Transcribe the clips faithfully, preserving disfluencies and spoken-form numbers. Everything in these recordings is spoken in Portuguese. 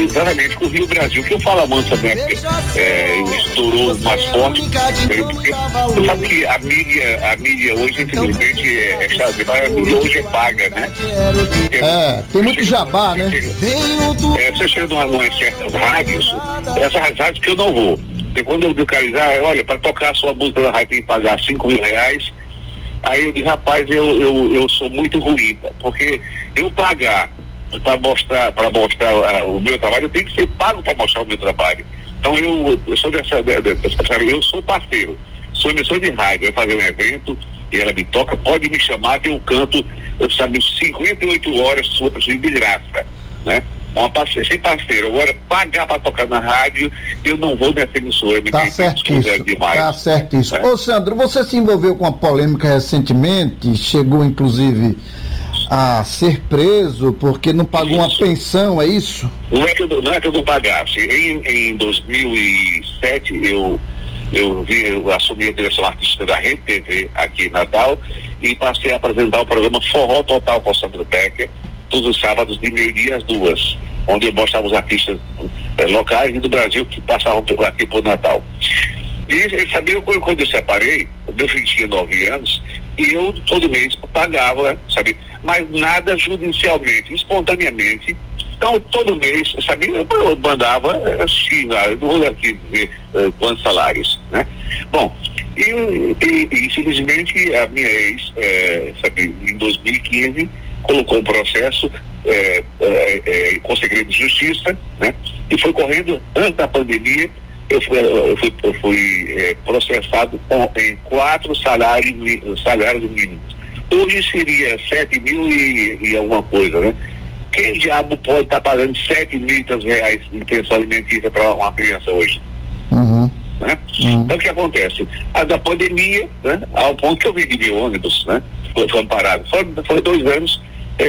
exatamente com o Rio Brasil, que eu falo muito também, é, estourou mais forte, porque você sabe que a mídia, a mídia hoje, infelizmente, é, é chata, a mídia hoje é paga, né? É, tem muito jabá, né? É, você chega numa, numa certas rádios, essas rádios que eu não vou. E quando eu localizar, olha, para tocar a sua música na rádio tem que pagar cinco mil reais. Aí eu digo, rapaz, eu, eu, eu sou muito ruim, porque eu pagar para mostrar, para mostrar uh, o meu trabalho, eu tenho que ser pago para mostrar o meu trabalho. Então eu, eu sou dessa, dessa, eu sou parceiro, sou emissor de rádio, eu fazer um evento e ela me toca, pode me chamar que eu canto, eu sabe, cinquenta e oito horas sua de graça, né? Uma parceira, sem parceiro. Agora, pagar para tocar na rádio, eu não vou nessa emissora. Tá certíssimo, tá certíssimo. É. Ô Sandro, você se envolveu com a polêmica recentemente, chegou inclusive a ser preso porque não pagou uma pensão, é isso? Não é que eu não, é que eu não pagasse. Em, em dois mil e sete, eu, eu, vi, eu assumi a direção artística da Rede T V aqui em Natal e passei a apresentar o programa Forró Total com o Sandro Becker, todos os sábados de meio-dia às duas, onde eu mostrava os artistas eh, locais e do Brasil que passavam por aqui por Natal. E ele sabia, quando, quando eu separei, o meu filho tinha nove anos, e eu todo mês pagava, sabe? Mas nada judicialmente, espontaneamente. Então, todo mês, sabe, eu mandava assim, eu não vou aqui dizer uh, quantos salários, né? Bom, e, e, e infelizmente a minha ex, é, sabe, em dois mil e quinze, colocou um processo é, é, é, com segredo de justiça, né? E foi correndo antes da pandemia. Eu fui, eu fui, eu fui é, processado com, em quatro salários, salários mínimos. Hoje seria sete mil e, e alguma coisa, né? Quem diabo pode estar tá pagando sete mil reais de pensão alimentícia para uma criança hoje? Uhum. Né? Uhum. Então o que acontece? A da pandemia, né? Ao ponto que eu vendi de ônibus, né? Foi, foi parado. Foi, foi dois anos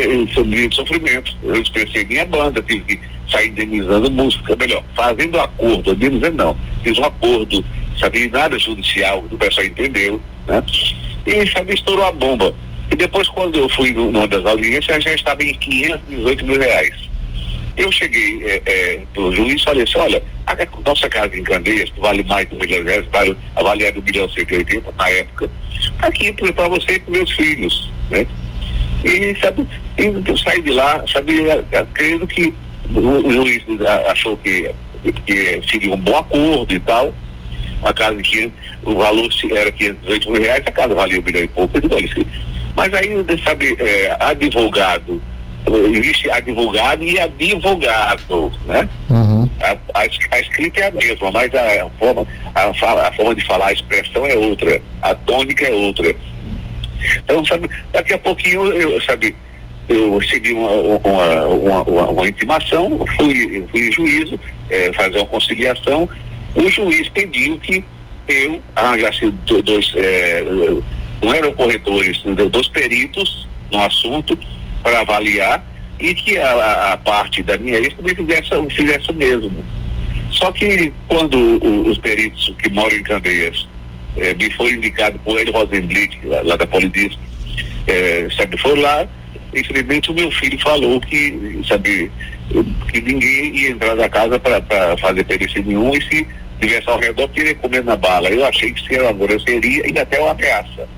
de sofrimento. Eu dispensei minha banda, tive que sair indenizando música, melhor, fazendo acordo, indenizando não, fiz um acordo, sabe, nada judicial, o pessoal entendeu, né? E, sabe, estourou a bomba. E depois, quando eu fui numa das audiências, já estava em quinhentos e dezoito mil reais. Eu cheguei é, é, pro juiz e falei assim, olha, a nossa casa em Candeias, que vale mais de um milhão de reais, vale avaliado um milhão cento e oitenta na época, aqui para você e para meus filhos, né? E, sabe, eu saí de lá, sabe, crendo que o juiz achou que, que seria um bom acordo e tal. A casa que o valor era quinhentos e dezoito mil reais, a casa valia um milhão e pouco. Mas aí, sabe, é, advogado, existe advogado e advogado, né? Uhum. A, a, a escrita é a mesma, mas a, a, forma, a, a forma de falar, a expressão é outra, a tônica é outra. Então, sabe, daqui a pouquinho, eu, sabe, eu recebi uma, uma, uma, uma, uma intimação, fui, fui em juízo, é, fazer uma conciliação. O juiz pediu que eu arranjasse dois, é, não eram corretores, dois peritos no assunto para avaliar e que a, a parte da minha ex também fizesse, fizesse o mesmo. Só que quando os peritos que moram em Candeias É, me foi indicado por ele, Rosenblit, lá, lá da Polidis, é, sabe, foi lá, infelizmente o meu filho falou que, sabe, que ninguém ia entrar na casa para fazer perícia nenhum e se tivesse ao redor queria comer na bala. Eu achei que seria uma grosseria e até uma ameaça.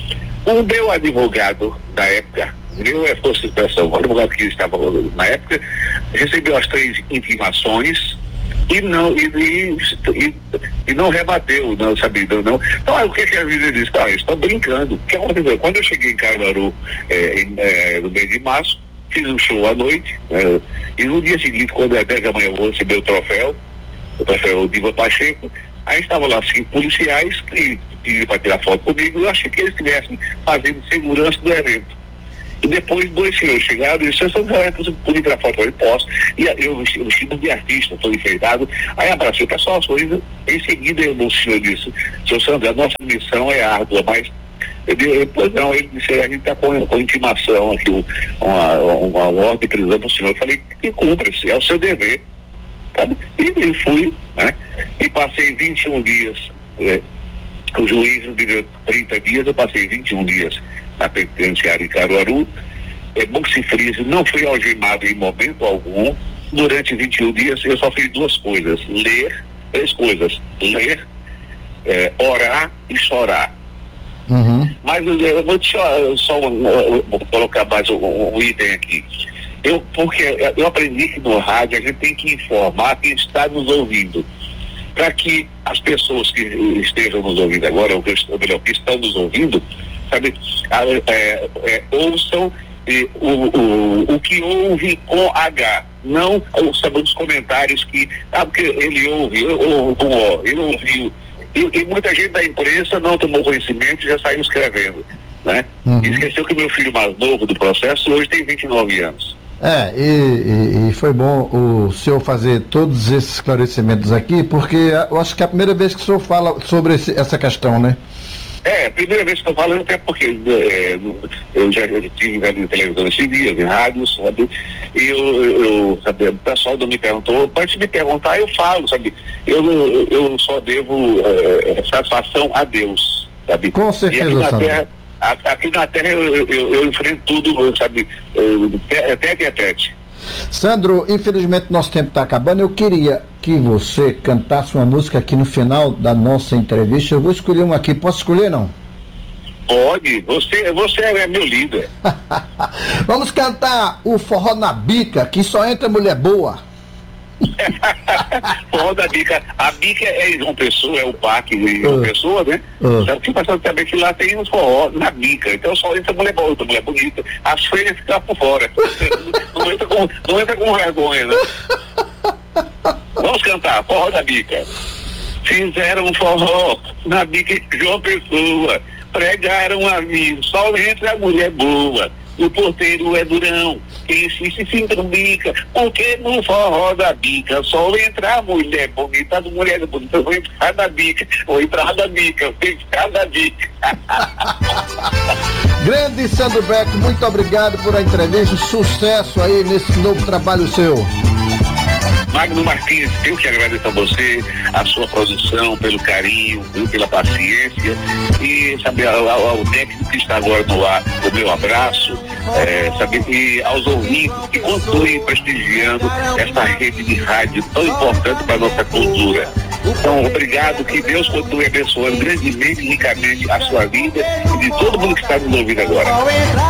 O meu advogado da época, meu é força de expressão, o advogado que estava na época, recebeu as três intimações e não, e, e, e, e não rebateu, não sabia, não. Então, aí, o que, que a vida diz? Ah, estou brincando. O que aconteceu? Quando eu cheguei em Caruaru, é, é, no mês de março, fiz um show à noite, é, e no dia seguinte, quando é dez da manhã, eu vou receber o troféu, o troféu Diva Pacheco, aí estavam lá cinco policiais que pediram para tirar foto comigo, eu achei que eles estivessem fazendo segurança do evento. E depois dois senhores chegaram e disseram, você podia tirar foto, eu posso. E eu vestido de artista, todo enfeitado. Aí abracei o pessoal, sorriso. Em seguida eu, o senhor disse, senhor Sandro, a nossa missão é árdua, mas eu disse, pois não, ele disse, a gente está com, com intimação aqui, uma, uma, uma ordem de prisão para o senhor. Eu falei, que cumpra-se, é o seu dever. E eu fui, né? E passei vinte e um dias, é, o juiz me deu trinta dias, eu passei vinte e um dias na penitenciária em Caruaru. É bom que se frise, não fui algemado em momento algum, durante vinte e um dias eu só fiz duas coisas, ler, três coisas, ler, é, orar e chorar. Uhum. Mas eu, eu vou te só, só eu vou colocar mais um, um item aqui. Eu, porque eu aprendi que no rádio a gente tem que informar quem está nos ouvindo, para que as pessoas que estejam nos ouvindo agora, ou que, ou melhor, que estão nos ouvindo, sabe, é, é, ouçam e, o, o, o que ouve com H, não sabe, os comentários que, ah, porque ele ouve, ou com O, ele ouviu. E, e muita gente da imprensa não tomou conhecimento e já saiu escrevendo, né? Uhum. Esqueceu que meu filho mais novo do processo hoje tem vinte e nove anos. É, e, e, e foi bom o senhor fazer todos esses esclarecimentos aqui, porque eu acho que é a primeira vez que o senhor fala sobre esse, essa questão, né? É, primeira vez que eu falo, até porque é, eu já tive em televisão esses dias, em rádio, sabe? E eu, eu, sabe, o pessoal não me perguntou, pode me perguntar, eu falo, sabe? Eu, eu só devo é, satisfação a Deus, sabe? Com certeza, e aqui na Terra, aqui na Terra eu, eu, eu enfrento tudo, sabe? Tete a tete. Sandro, infelizmente nosso tempo está acabando. Eu queria que você cantasse uma música aqui no final da nossa entrevista. Eu vou escolher uma aqui. Posso escolher, não? Pode. Você, você é meu líder. Vamos cantar o Forró na Bica, que só entra mulher boa. Forró da Bica. A Bica é João Pessoa, é o parque de João uh, Pessoa, né? Uh. Sabe que passando também que lá tem um forró na Bica. Então só entra mulher boa, mulher bonita. As feiras ficam por fora. Não entra com, não entra com vergonha, né? Vamos cantar, Forró da Bica. Fizeram um forró na Bica de João Pessoa. Pregaram a mim, só entra a mulher boa. O porteiro é durão, quem insiste se bica, porque no forró da bica só entra a mulher bonita, as mulheres bonitas vão entrar da bica, vou entrar da bica, vou entrar da bica. Grande Sandro Beck, muito obrigado por a entrevista, sucesso aí nesse novo trabalho seu. Magno Martins, eu que agradeço a você, a sua produção, pelo carinho, pela paciência e sabe, ao, ao técnico que está agora no ar, o meu abraço, é, sabe, e aos ouvintes que continuem prestigiando esta rede de rádio tão importante para a nossa cultura. Então, obrigado, que Deus continue abençoando grandemente e ricamente a sua vida e de todo mundo que está nos ouvindo agora.